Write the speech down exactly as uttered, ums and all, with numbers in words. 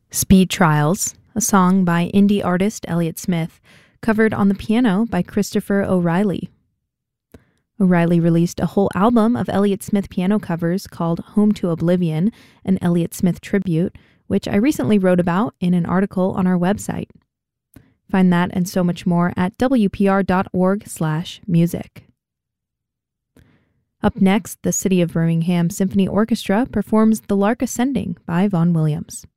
Speed Trials, a song by indie artist Elliott Smith, covered on the piano by Christopher O'Reilly. O'Reilly released a whole album of Elliott Smith piano covers called Home to Oblivion, an Elliott Smith tribute, which I recently wrote about in an article on our website. Find that and so much more at w p r dot org slash music. Up next, the City of Birmingham Symphony Orchestra performs The Lark Ascending by Vaughan Williams.